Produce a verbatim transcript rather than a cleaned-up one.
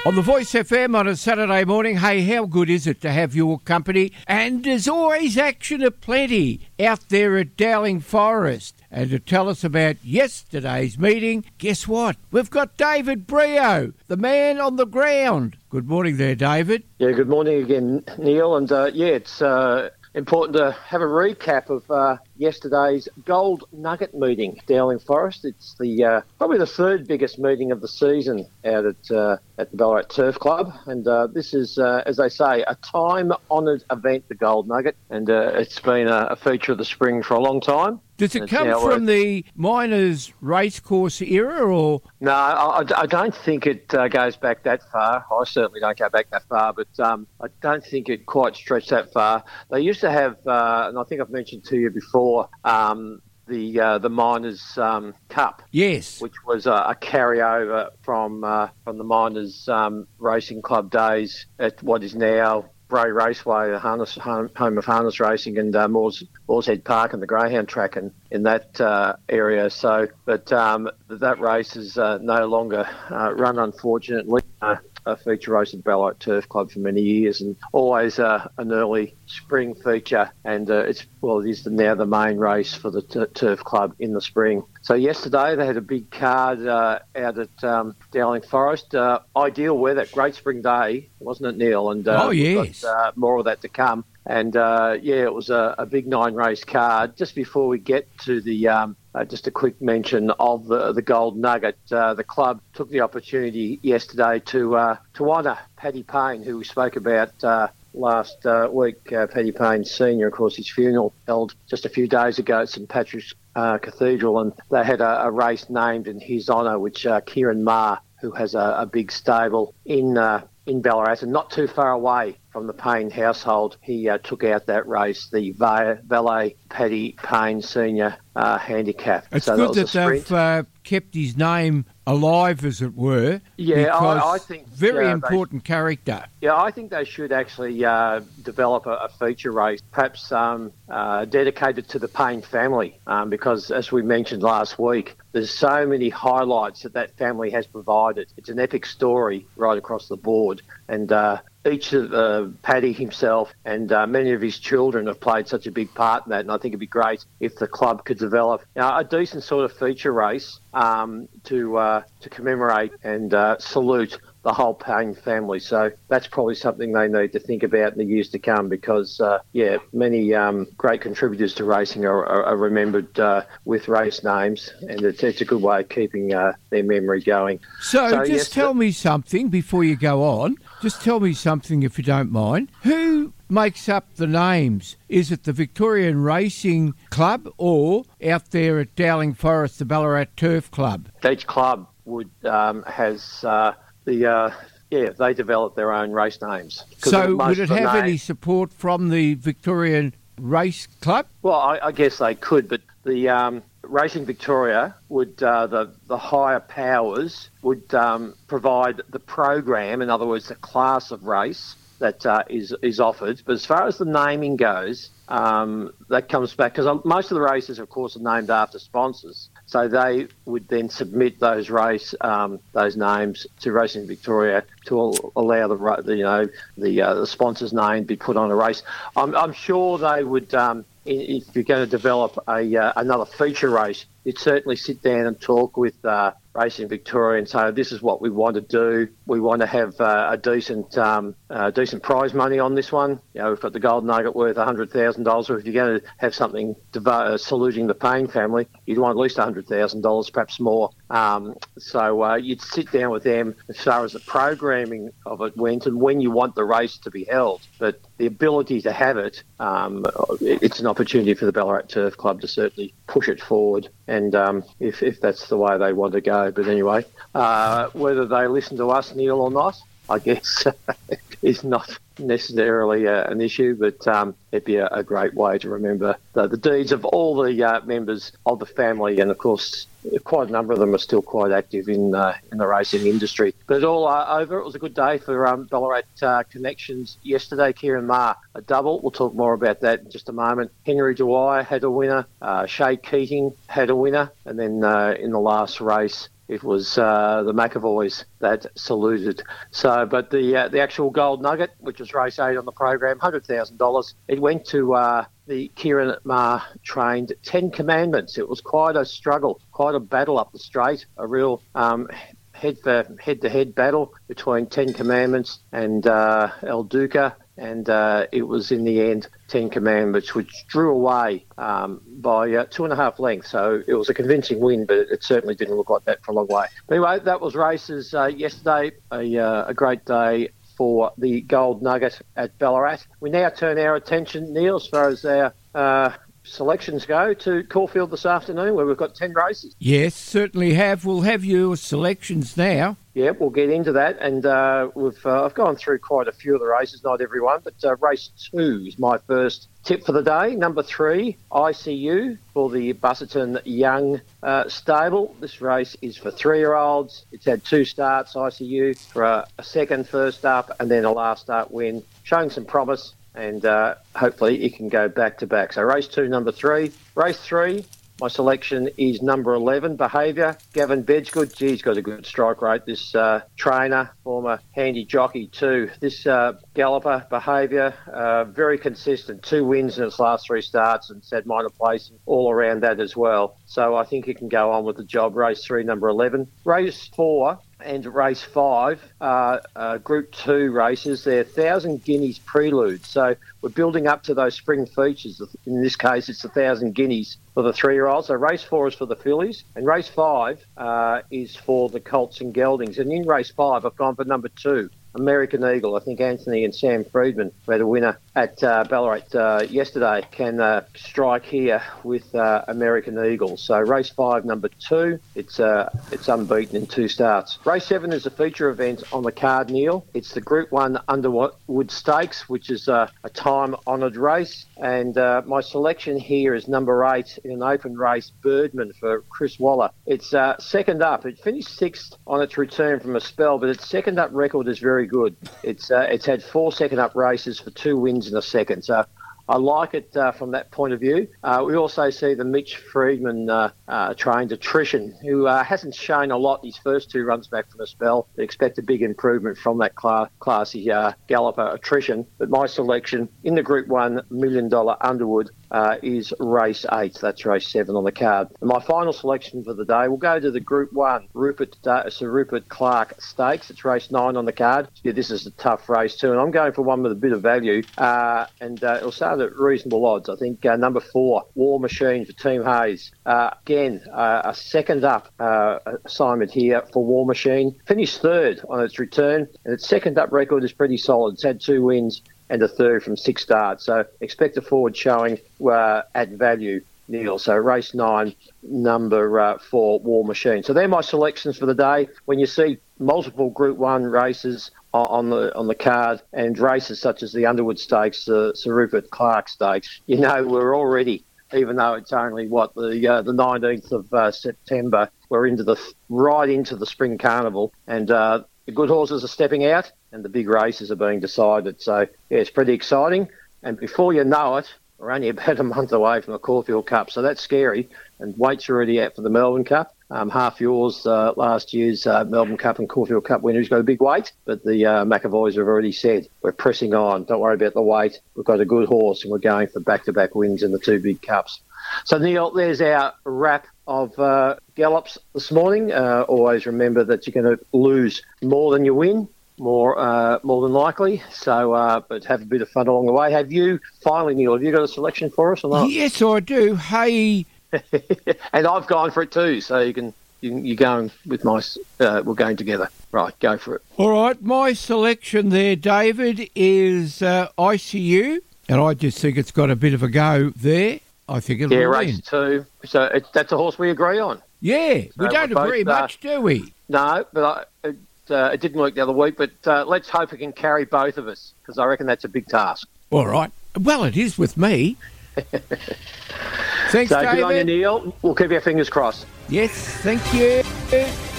On the Voice F M on a Saturday morning, hey, how good is it to have your company? And there's always action aplenty out there at Dowling Forest. And to tell us about yesterday's meeting, guess what? We've got David Brio, the man on the ground. Good morning there, David. Yeah, good morning again, Neil. And uh, yeah, it's uh, important to have a recap of uh, yesterday's Gold Nugget meeting, Dowling Forest. It's the uh, probably the third biggest meeting of the season out at uh, at the Ballarat Turf Club, and uh, this is, uh, as they say, a time-honoured event, the Gold Nugget, and uh, it's been a, a feature of the spring for a long time. Does it come from the Miners Racecourse era, or...? No, I, I don't think it uh, goes back that far. I certainly don't go back that far, but um, I don't think it quite stretched that far. They used to have, uh, and I think I've mentioned to you before, um, the uh, the Miners um, Cup. Yes. Which was a, a carryover from uh, from the Miners um, Racing Club days at what is now Bray Raceway, the harness, home, home of harness racing, and uh, Moors, Moorshead Park and the Greyhound track in, in that uh, area. So, but um, that race is uh, no longer uh, run, unfortunately. Uh, a feature race at Ballarat Turf Club for many years, and always uh, an early spring feature, and uh, it's well it is now the main race for the t- Turf Club in the spring. So yesterday they had a big card uh, out at um, Dowling Forest. Uh, ideal weather, great spring day, wasn't it, Neil? And uh, oh yes, got, uh, more of that to come. And uh, yeah, it was a, a big nine race card. Just before we get to the um, Uh, just a quick mention of the the Gold Nugget. Uh, the club took the opportunity yesterday to uh, to honour Paddy Payne, who we spoke about uh, last uh, week. Uh, Paddy Payne Senior, of course, his funeral held just a few days ago at St Patrick's uh, Cathedral, and they had a, a race named in his honour, which uh, Kieran Maher, who has a, a big stable in uh, in Ballarat and not too far away from the Payne household, he uh, took out that race, the Valet Paddy Payne Senior uh, handicap. It's so good that, that they've uh, kept his name alive, as it were. Yeah, I, I think very uh, important they, character. Yeah, I think they should actually uh, develop a, a feature race, perhaps um, uh, dedicated to the Payne family, um, because as we mentioned last week, there's so many highlights that that family has provided. It's an epic story right across the board, and uh, each of uh, Paddy himself and uh, many of his children have played such a big part in that, and I think it'd be great if the club could develop you know, a decent sort of feature race um, to uh, to commemorate and uh, salute the whole Payne family. So that's probably something they need to think about in the years to come, because, uh, yeah, many um, great contributors to racing are, are, are remembered uh, with race names, and it's, it's a good way of keeping uh, their memory going. So, so just yes, tell the- me something before you go on. Just tell me something, if you don't mind. Who makes up the names? Is it the Victorian Racing Club or out there at Dowling Forest, the Ballarat Turf Club? Each club would um, has... Uh, The uh, yeah, they develop their own race names. So would it have names, any support from the Victorian Race Club? Well, I, I guess they could, but the um, Racing Victoria would uh, the the higher powers would um, provide the program. In other words, the class of race that uh, is is offered. But as far as the naming goes, um, that comes back because most of the races, of course, are named after sponsors. So they would then submit those race um, those names to Racing Victoria to allow the, the you know the uh, the sponsor's name to be put on a race. I'm, I'm sure they would. Um, if you're going to develop a uh, another feature race, you'd certainly sit down and talk with uh, Racing Victoria and say, this is what we want to do. We want to have uh, a decent um, uh, decent prize money on this one. You know, we've got the Gold Nugget worth one hundred thousand dollars. Or if you're going to have something devo- uh, saluting the Payne family, you'd want at least one hundred thousand dollars, perhaps more. Um, so uh, you'd sit down with them as far as the programming of it went and when you want the race to be held. But the ability to have it, um, it's an opportunity for the Ballarat Turf Club to certainly push it forward. And um, if, if that's the way they want to go. But anyway, uh, whether they listen to us, Neil, or not, I guess is not necessarily uh, an issue, but um, it'd be a, a great way to remember the, the deeds of all the uh, members of the family, and of course quite a number of them are still quite active in uh, in the racing industry. But all uh, over, it was a good day for um, Ballarat uh, connections yesterday. Kieran Maher, a double. We'll talk more about that in just a moment. Henry Dwyer had a winner. Uh, Shay Keating had a winner. And then uh, in the last race, it was uh, the McAvoys that saluted. So, but the uh, the actual Gold Nugget, which was race eight on the program, one hundred thousand dollars, it went to uh, the Kieran Maher trained Ten Commandments. It was quite a struggle, quite a battle up the straight, a real um, head for head-to-head battle between Ten Commandments and uh, El Duca. And uh, it was in the end Ten Commandments, which drew away um, by uh, two and a half lengths. So it was a convincing win, but it certainly didn't look like that for a long way. But anyway, that was races uh, yesterday, a, uh, a great day for the Gold Nugget at Ballarat. We now turn our attention, Neil, as far as our uh, selections go, to Caulfield this afternoon, where we've got ten races. Yes, certainly have. We'll have your selections now. Yeah, we'll get into that, and uh, we've uh, I've gone through quite a few of the races, not every one, but uh, race two is my first tip for the day. Number three, I C U for the Busselton Young uh, stable. This race is for three-year-olds. It's had two starts, I C U, for a, a second first up and then a last start win, showing some promise, and uh, hopefully it can go back-to-back. So race two, number three. Race three, my selection is number eleven, Behaviour. Gavin Bedgood, gee, he's got a good strike rate. This uh, trainer, former handy jockey too. This uh, galloper, Behaviour, uh, very consistent. Two wins in its last three starts and had minor placing all around that as well. So I think he can go on with the job. Race three, number eleven. Race four and race five, uh, uh, Group two races. They're Thousand Guineas Prelude. So we're building up to those spring features. In this case, it's a Thousand Guineas for the three-year-olds. So race four is for the fillies, and race five uh, is for the colts and geldings. And in race five, I've gone for number two, American Eagle. I think Anthony and Sam Friedman, who had a winner at uh, Ballarat uh, yesterday, can uh, strike here with uh, American Eagle. So race five, number two, it's uh, it's unbeaten in two starts. Race seven is a feature event on the card, Neil. It's the Group one Underwood Stakes, which is uh, a time-honoured race. And uh, my selection here is number eight in an open race, Birdman, for Chris Waller. It's uh, second up. It finished sixth on its return from a spell, but its second up record is very good. It's uh, it's had four second up races for two wins in a second. So I like it uh, from that point of view. Uh, we also see the Mitch Friedman uh, uh, trained Attrition, who uh, hasn't shown a lot his first two runs back from a spell. They expect a big improvement from that cla- classy uh, galloper Attrition. But my selection in the Group one Million Dollar Underwood uh, is race eight. That's race seven on the card. And my final selection for the day will go to the Group one Rupert uh, Sir Rupert Clark Stakes. It's race nine on the card. Yeah, this is a tough race too, and I'm going for one with a bit of value. Uh, and uh, it'll start at reasonable odds. I think uh, number four, War Machine for Team Hayes. Uh, again, uh, a second up uh, assignment here for War Machine. Finished third on its return, and its second up record is pretty solid. It's had two wins and a third from six starts. So expect a forward showing uh, at value, Neil. So race nine, number uh, four, War Machine. So they're my selections for the day. When you see multiple Group one races on the on the card and races such as the Underwood Stakes, the uh, Sir Rupert Clark Stakes, you know we're already, even though it's only what the uh, the nineteenth of uh, September, we're into the right into the spring carnival, and uh, the good horses are stepping out and the big races are being decided. So yeah, it's pretty exciting. And before you know it, we're only about a month away from the Caulfield Cup, so that's scary. And weight's already out for the Melbourne Cup. Um, half yours, uh, last year's uh, Melbourne Cup and Caulfield Cup winner, who's got a big weight. But the uh, McAvoys have already said, we're pressing on. Don't worry about the weight. We've got a good horse and we're going for back-to-back wins in the two big cups. So, Neil, there's our wrap of uh, gallops this morning. Uh, always remember that you're going to lose more than you win. More uh, more than likely. So, uh, but have a bit of fun along the way. Have you, finally, Neil, have you got a selection for us or not? Yes, I do. Hey... And I've gone for it too, so you can, you, you're going with my, uh, we're going together. Right, go for it. All right, my selection there, David, is uh, I C U, and I just think it's got a bit of a go there. I think it'll yeah, win. race two. So it, that's a horse we agree on. Yeah, so we don't agree both, much, uh, do we? No, but I, it, uh, it didn't work the other week, but uh, let's hope it can carry both of us, because I reckon that's a big task. All right. Well, it is with me. Thanks, so David. Good on you, Neil. We'll keep our fingers crossed. Yes, thank you.